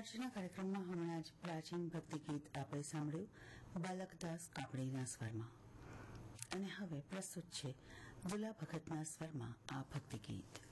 આજના કાર્યક્રમમાં હમણાં જ પ્રાચીન ભક્તિ ગીત આપણે સાંભળ્યું બાલકદાસ કાપડીના સ્વરમાં, અને હવે પ્રસ્તુત છે દુલા ભગતના સ્વરમાં આ ભક્તિ ગીત.